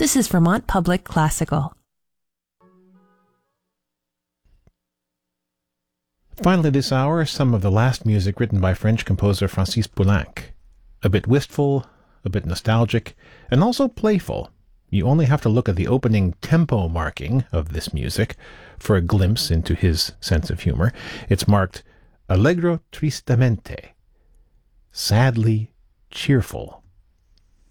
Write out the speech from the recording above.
This is Vermont Public Classical. Finally this hour, some of the last music written by French composer Francis Poulenc. A bit wistful, a bit nostalgic, and also playful. You only have to look at the opening tempo marking of this music for a glimpse into his sense of humor. It's marked Allegro tristamente, sadly cheerful.